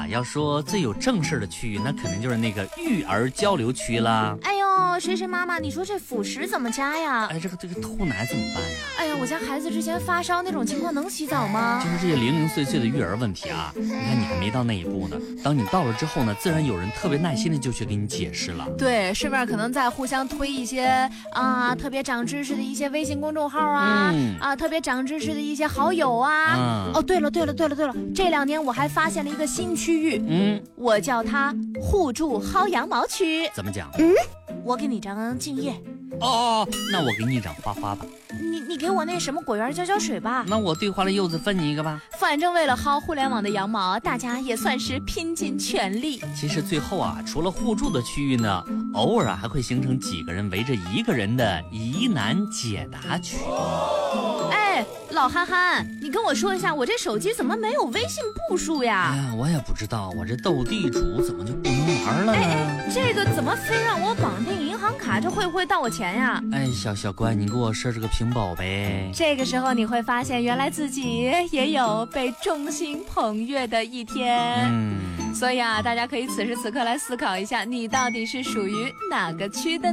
呀，要说最有正事的区域，那肯定就是那个育儿交流区啦。 哎呦，谁妈妈，你说这辅食怎么加呀？ 哎，这个吐奶怎么办呀？ 哎呀，我家孩子之前发烧那种情况能洗澡吗？ 就是这些零零碎碎的育儿问题啊，你看你还没到那一步呢，当你到了之后呢，自然有人特别耐心的就去给你解释了。 对，顺便可能再互相推一些特别长知识的一些微信公众号特别长知识的一些好友啊。哦，对了，这2年我还发现了一个新区域，我叫它互助薅羊毛区。 怎么讲？ 我给你张敬业。 哦，那我给你一张花花吧。 你给我那什么果园浇水吧。 那我对花的柚子分你一个吧。 反正为了薅互联网的羊毛，大家也算是拼尽全力。 其实最后啊，除了互助的区域呢，偶尔还会形成几个人围着一个人的疑难解答区。 哎，老憨憨，你跟我说一下，我这手机怎么没有微信步数呀？ 哎呀，我也不知道，我这斗地主怎么就不能玩了呢？ 这个怎么非让我绑定银行卡？这会不会盗我钱呀？ 哎，小乖，你给我设置个屏保呗。 这个时候你会发现，原来自己也有被众星捧月的一天。所以啊，大家可以此时此刻来思考一下，你到底是属于哪个区的呢？